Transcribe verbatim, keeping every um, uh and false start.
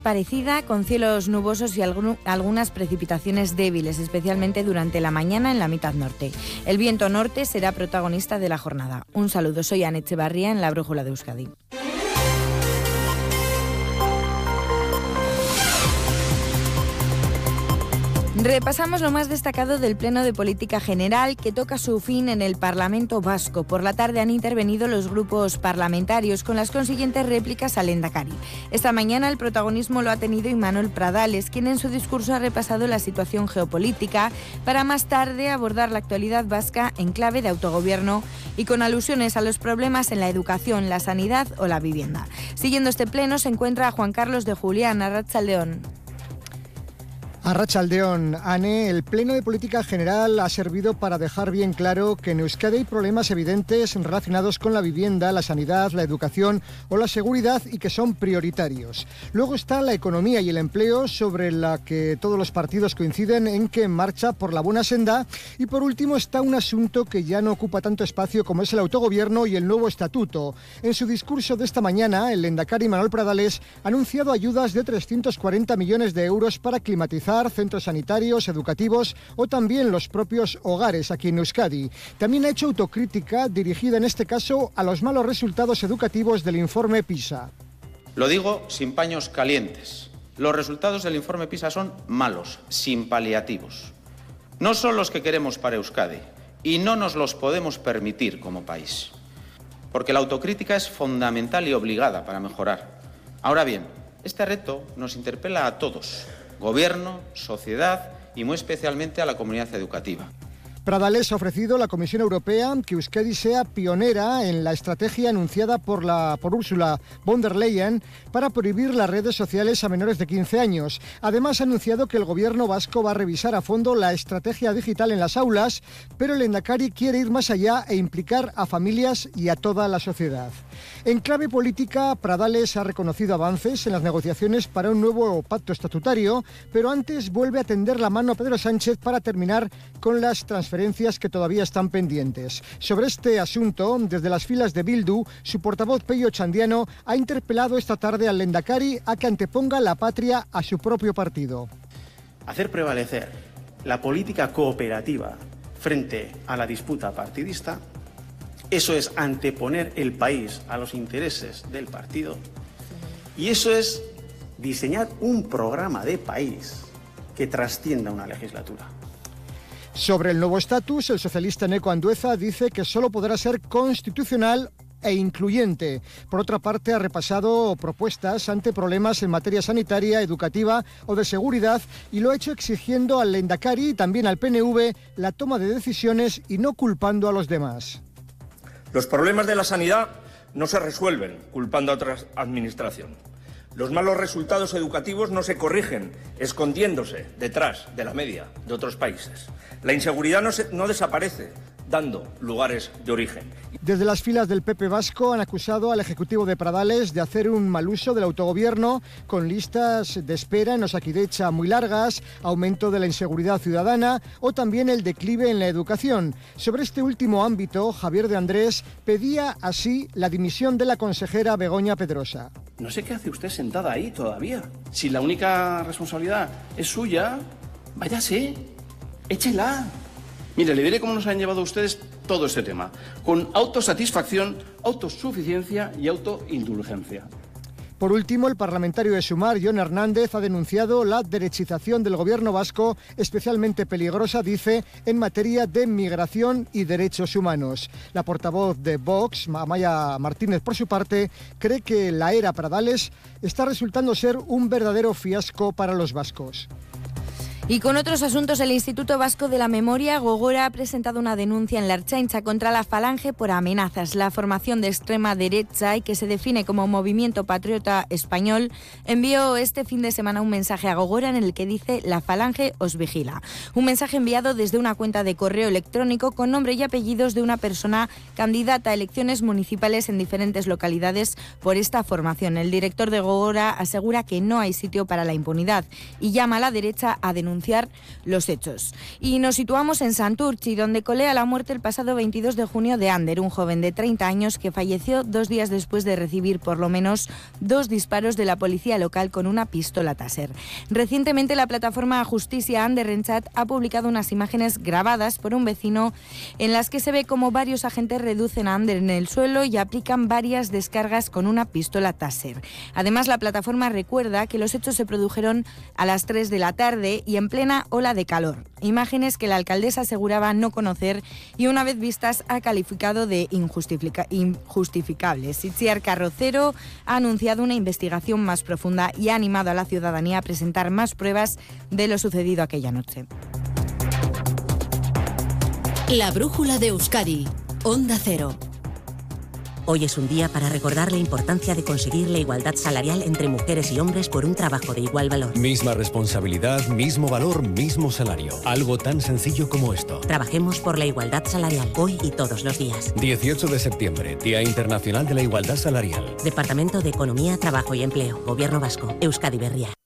Parecida, con cielos nubosos y algún, algunas precipitaciones débiles, especialmente durante la mañana en la mitad norte. El viento norte será protagonista de la jornada. Un saludo, soy Ana Echevarría en la Brújula de Euskadi. Repasamos lo más destacado del Pleno de Política General, que toca su fin en el Parlamento Vasco. Por la tarde han intervenido los grupos parlamentarios con las consiguientes réplicas al Lehendakari. Esta mañana el protagonismo lo ha tenido Imanol Pradales, quien en su discurso ha repasado la situación geopolítica para más tarde abordar la actualidad vasca en clave de autogobierno y con alusiones a los problemas en la educación, la sanidad o la vivienda. Siguiendo este pleno se encuentra Juan Carlos de Julián, Arratsaldeón. Arratsaldeón, Ane, el Pleno de Política General ha servido para dejar bien claro que en Euskadi hay problemas evidentes relacionados con la vivienda, la sanidad, la educación o la seguridad y que son prioritarios. Luego está la economía y el empleo, sobre la que todos los partidos coinciden en que marcha por la buena senda. Y por último está un asunto que ya no ocupa tanto espacio como es el autogobierno y el nuevo estatuto. En su discurso de esta mañana, el Lehendakari Imanol Pradales ha anunciado ayudas de trescientos cuarenta millones de euros para climatizar centros sanitarios, educativos o también los propios hogares aquí en Euskadi. También ha hecho autocrítica dirigida en este caso a los malos resultados educativos del informe PISA. Lo digo sin paños calientes. Los resultados del informe PISA son malos, sin paliativos. No son los que queremos para Euskadi y no nos los podemos permitir como país. Porque la autocrítica es fundamental y obligada para mejorar. Ahora bien, este reto nos interpela a todos. Gobierno, sociedad y muy especialmente a la comunidad educativa. Pradales ha ofrecido a la Comisión Europea que Euskadi sea pionera en la estrategia anunciada por, la, por Ursula von der Leyen para prohibir las redes sociales a menores de quince años. Además, ha anunciado que el Gobierno vasco va a revisar a fondo la estrategia digital en las aulas, pero el Lehendakari quiere ir más allá e implicar a familias y a toda la sociedad. En clave política, Pradales ha reconocido avances en las negociaciones para un nuevo pacto estatutario, pero antes vuelve a tender la mano a Pedro Sánchez para terminar con las transferencias que todavía están pendientes. Sobre este asunto, desde las filas de Bildu, su portavoz Pello Chandiano ha interpelado esta tarde al Lehendakari a que anteponga la patria a su propio partido. Hacer prevalecer la política cooperativa frente a la disputa partidista, eso es anteponer el país a los intereses del partido y eso es diseñar un programa de país que trascienda una legislatura. Sobre el nuevo estatus, el socialista Eneko Andueza dice que solo podrá ser constitucional e incluyente. Por otra parte, ha repasado propuestas ante problemas en materia sanitaria, educativa o de seguridad y lo ha hecho exigiendo al Lehendakari y también al P N V la toma de decisiones y no culpando a los demás. Los problemas de la sanidad no se resuelven culpando a otra administración. Los malos resultados educativos no se corrigen escondiéndose detrás de la media de otros países. La inseguridad no, se, no desaparece dando lugares de origen. Desde las filas del P P vasco han acusado al Ejecutivo de Pradales de hacer un mal uso del autogobierno con listas de espera en Osakidetza muy largas, aumento de la inseguridad ciudadana o también el declive en la educación. Sobre este último ámbito, Javier de Andrés pedía así la dimisión de la consejera Begoña Pedrosa. No sé qué hace usted sentada ahí todavía. Si la única responsabilidad es suya, váyase, échela. Mire, le diré cómo nos han llevado ustedes todo este tema, con autosatisfacción, autosuficiencia y autoindulgencia. Por último, el parlamentario de Sumar, Jon Hernández, ha denunciado la derechización del gobierno vasco, especialmente peligrosa, dice, en materia de migración y derechos humanos. La portavoz de Vox, Amaia Martínez, por su parte, cree que la era Pradales está resultando ser un verdadero fiasco para los vascos. Y con otros asuntos, el Instituto Vasco de la Memoria, Gogora, ha presentado una denuncia en la Ertzaintza contra la Falange por amenazas. La formación de extrema derecha, y que se define como Movimiento Patriota Español, envió este fin de semana un mensaje a Gogora en el que dice: la Falange os vigila. Un mensaje enviado desde una cuenta de correo electrónico con nombre y apellidos de una persona candidata a elecciones municipales en diferentes localidades por esta formación. El director de Gogora asegura que no hay sitio para la impunidad y llama a la derecha a denunciar denunciar los hechos. Y nos situamos en Santurtzi, donde colea la muerte el pasado veintidós de junio de Ander, un joven de treinta años que falleció dos días después de recibir por lo menos dos disparos de la policía local con una pistola Taser. Recientemente la plataforma Justicia Anderrentzat ha publicado unas imágenes grabadas por un vecino en las que se ve como varios agentes reducen a Ander en el suelo y aplican varias descargas con una pistola Taser. Además, la plataforma recuerda que los hechos se produjeron a las tres de la tarde y en plena ola de calor. Imágenes que la alcaldesa aseguraba no conocer y una vez vistas ha calificado de injustifica- injustificables. Itziar Carrocero ha anunciado una investigación más profunda y ha animado a la ciudadanía a presentar más pruebas de lo sucedido aquella noche. La brújula de Euskadi, Onda Cero. Hoy es un día para recordar la importancia de conseguir la igualdad salarial entre mujeres y hombres por un trabajo de igual valor. Misma responsabilidad, mismo valor, mismo salario. Algo tan sencillo como esto. Trabajemos por la igualdad salarial, hoy y todos los días. dieciocho de septiembre, Día Internacional de la Igualdad Salarial. Departamento de Economía, Trabajo y Empleo, Gobierno Vasco, Euskadi Berria.